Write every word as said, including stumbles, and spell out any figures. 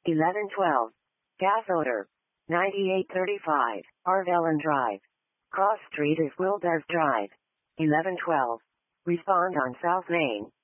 eleven twelve. Gas odor. ninety-eight thirty-five. Arvellen Drive. Cross Street is Wilbers Drive. eleven twelve. Respond on South Main.